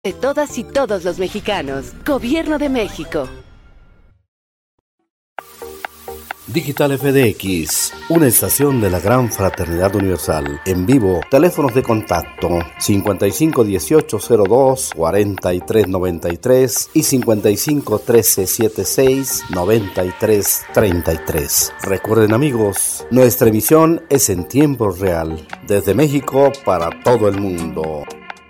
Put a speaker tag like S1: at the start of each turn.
S1: De todas y todos los mexicanos. Gobierno de México.
S2: Digital FDX, una estación de la Gran Fraternidad Universal. En vivo, teléfonos de contacto 55 18 02 43 93 y 55 13 76 93 33. Recuerden, amigos, nuestra emisión es en tiempo real, desde México para todo el mundo.